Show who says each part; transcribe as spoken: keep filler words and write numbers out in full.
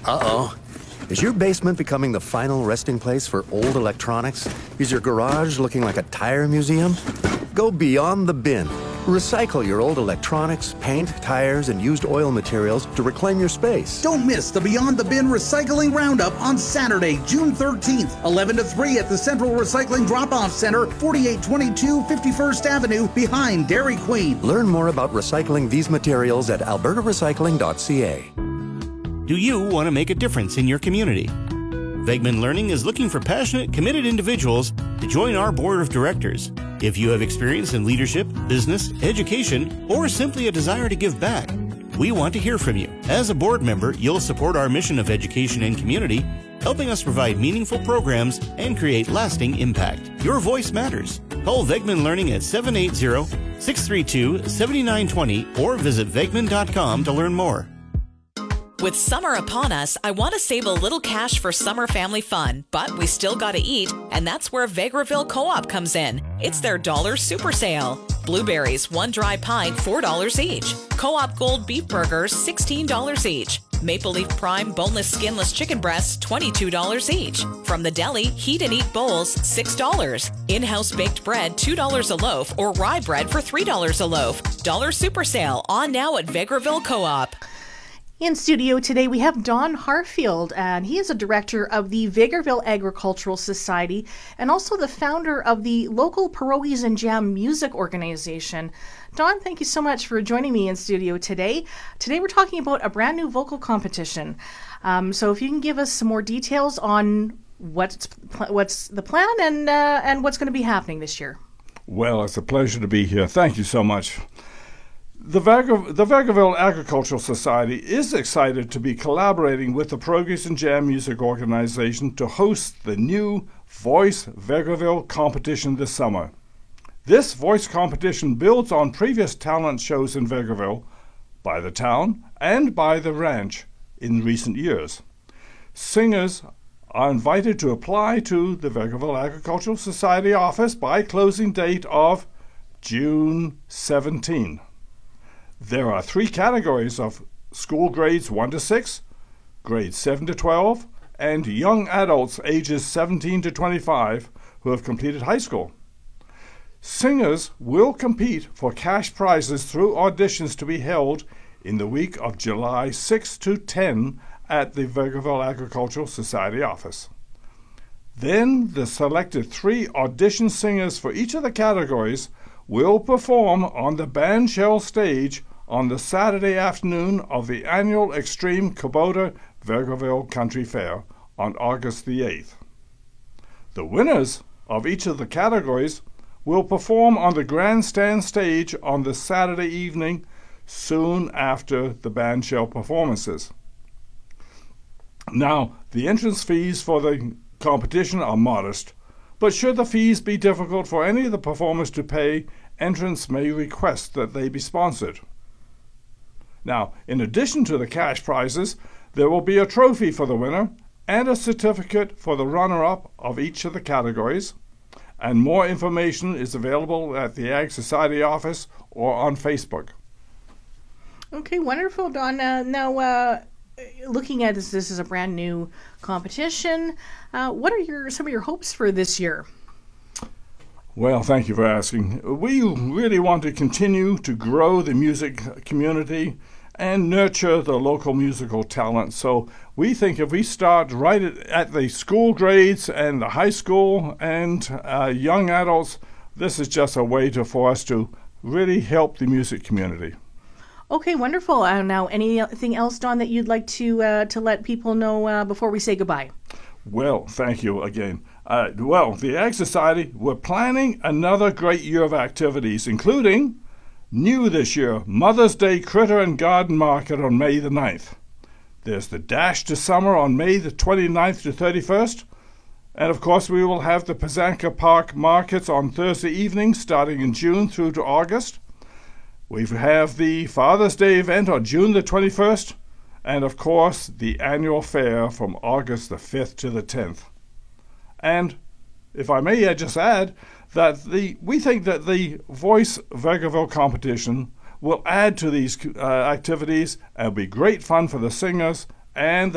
Speaker 1: Uh-oh. Is your basement becoming the final resting place for old electronics? Is your garage looking like a tire museum? Go beyond the bin. Recycle your old electronics, paint, tires, and used oil materials to reclaim your space.
Speaker 2: Don't miss the Beyond the Bin Recycling Roundup on Saturday, June thirteenth, eleven to three at the Central Recycling Drop-Off Center, forty-eight twenty-two fifty-first Avenue, behind Dairy Queen.
Speaker 1: Learn more about recycling these materials at alberta recycling dot c a.
Speaker 3: Do you want to make a difference in your community? Vegman Learning is looking for passionate, committed individuals to join our board of directors. If you have experience in leadership, business, education, or simply a desire to give back, we want to hear from you. As a board member, you'll support our mission of education and community, helping us provide meaningful programs and create lasting impact. Your voice matters. Call Vegman Learning at seven eight zero, six three two, seven nine two zero or visit vegman dot com to learn more.
Speaker 4: With summer upon us, I want to save a little cash for summer family fun, but we still gotta eat, and that's where Vegreville Co-op comes in. It's their dollar super sale. Blueberries, one dry pint, four dollars each. Co-op Gold beef burgers, sixteen dollars each. Maple Leaf Prime boneless skinless chicken breasts, twenty-two dollars each. From the deli, heat and eat bowls, six dollars. In-house baked bread, two dollars a loaf, or rye bread for three dollars a loaf. Dollar super sale on now at Vegreville Co-op.
Speaker 5: In studio today, we have Don Harfield, and he is a director of the Vegreville Agricultural Society and also the founder of the local Pierogies and Jam music organization. Don, thank you so much for joining me in studio today. Today we're talking about a brand new vocal competition. Um, so if you can give us some more details on what's what's the plan and uh, and what's going to be happening this year.
Speaker 6: Well, it's a pleasure to be here. Thank you so much. The, Vegra- the Vegreville Agricultural Society is excited to be collaborating with the Pierogies and Jam Music Organization to host the new Voice Vegreville competition this summer. This voice competition builds on previous talent shows in Vegreville by the town and by the ranch in recent years. Singers are invited to apply to the Vegreville Agricultural Society office by closing date of June seventeenth. There are three categories of school grades one to six, grades seven to twelve, and young adults ages seventeen to twenty-five who have completed high school. Singers will compete for cash prizes through auditions to be held in the week of July sixth to tenth at the Vegreville Agricultural Society office. Then the selected three audition singers for each of the categories will perform on the bandshell stage on the Saturday afternoon of the annual Extreme Kubota Vegreville Country Fair on August the eighth. The winners of each of the categories will perform on the grandstand stage on the Saturday evening soon after the bandshell performances. Now, the entrance fees for the competition are modest, but should the fees be difficult for any of the performers to pay, entrants may request that they be sponsored. Now, in addition to the cash prizes, there will be a trophy for the winner and a certificate for the runner-up of each of the categories, and more information is available at the Ag Society office or on Facebook.
Speaker 5: Okay, wonderful, Don. Uh, now, uh, looking at this, this is a brand new competition. Uh, what are your some of your hopes for this year?
Speaker 6: Well, thank you for asking. We really want to continue to grow the music community and nurture the local musical talent. So we think if we start right at, at the school grades and the high school and uh, young adults, this is just a way to, for us to really help the music community.
Speaker 5: Okay, wonderful. Uh, now, anything else, Don, that you'd like to uh, to let people know uh, before we say goodbye?
Speaker 6: Well, thank you again. Uh, well, the Ag Society, we're planning another great year of activities, including, new this year, Mother's Day Critter and Garden Market on May the ninth. There's the Dash to Summer on May the twenty-ninth to thirty-first. And, of course, we will have the Pazanka Park Markets on Thursday evening, starting in June through to August. We have the Father's Day event on June the twenty-first. And, of course, the annual fair from August the fifth to the tenth. And, if I may just add, that the we think that the Voice Vegreville competition will add to these uh, activities and be great fun for the singers and